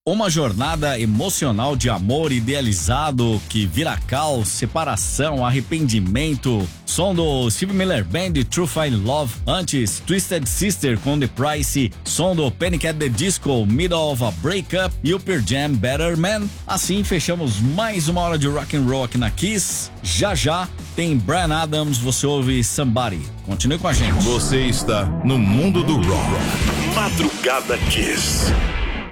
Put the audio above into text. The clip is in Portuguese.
Uma jornada emocional de amor idealizado que vira caos, separação, arrependimento. Som do Steve Miller Band, True Fine Love. Antes, Twisted Sister com The Price. Som do Panic! At the Disco, Middle of a Breakup. E o Pearl Jam, Better Man. Assim fechamos mais uma hora de rock and roll aqui na Kiss. Já já tem Bryan Adams, você ouve Somebody. Continue com a gente. Você está no mundo do rock. Madrugada Kiss.